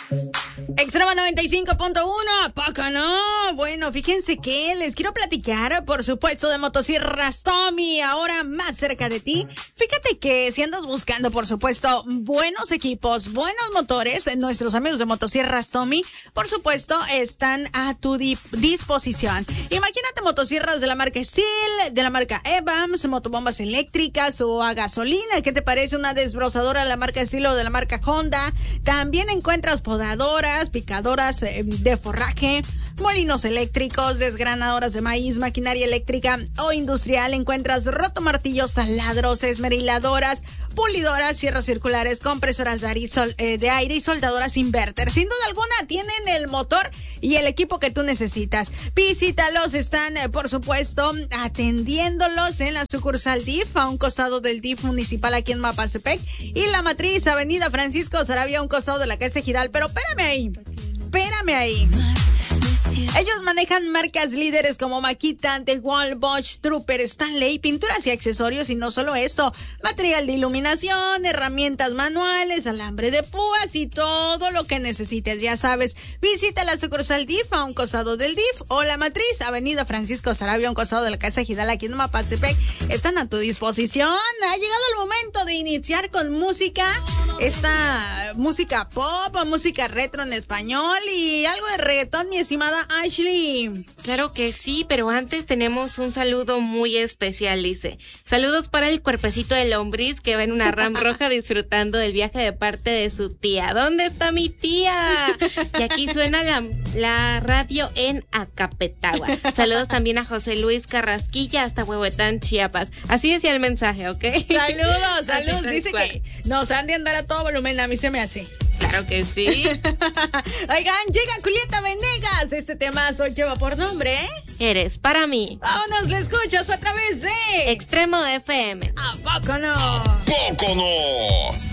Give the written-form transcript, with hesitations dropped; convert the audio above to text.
Extrema 95.1, ¿a poco no? Bueno, fíjense que les quiero platicar, por supuesto, de Motosierras Tommy, ahora más cerca de ti. Fíjate que si andas buscando, por supuesto, buenos equipos, buenos motores, nuestros amigos de Motosierras Tommy, por supuesto, están a tu disposición. Imagínate motosierras de la marca Steel, de la marca Evans, motobombas eléctricas o a gasolina. ¿Qué te parece una desbrozadora de la marca Steel o de la marca Honda? También encuentras podadoras, picadoras de forraje, molinos eléctricos, desgranadoras de maíz, maquinaria eléctrica o industrial. Encuentras rotomartillos, taladros, esmeriladoras, pulidoras, sierras circulares, compresoras de aire y soldadoras inverter. Sin duda alguna tienen el motor y el equipo que tú necesitas. Visítalos, están por supuesto atendiéndolos en la sucursal DIF, a un costado del DIF municipal aquí en Mapastepec, y la matriz avenida Francisco Sarabia, a un costado de la calle Ejidal. Pero espérame ahí. Ellos manejan marcas líderes como Makita, The Wall, Bosch, Trooper, Stanley, pinturas y accesorios, y no solo eso, material de iluminación, herramientas manuales, alambre de púas y todo lo que necesites. Ya sabes, visita la sucursal DIF a un costado del DIF o la matriz avenida Francisco Sarabia, a un costado de la casa Ejidal aquí en Mapastepec. Están a tu disposición. Ha llegado el momento de iniciar con música, esta música pop, música retro en español y algo de reggaetón, mi estimada Ashley. Claro que sí, pero antes tenemos un saludo muy especial, dice. Saludos para el cuerpecito de lombriz que va en una Ram roja disfrutando del viaje de parte de su tía. ¿Dónde está mi tía? Y aquí suena la radio en Acapetagua. Saludos también a José Luis Carrasquilla hasta Huehuetán, Chiapas. Así decía el mensaje, ¿ok? Saludos. Dice que nos han de andar a todo volumen, a mí se me hace. Claro que sí. Oigan, llega Julieta Venegas. Este temazo lleva por nombre, Eres para mí. Vámonos, lo escuchas a través de Extremo FM. ¿A poco no? ¡Poco no!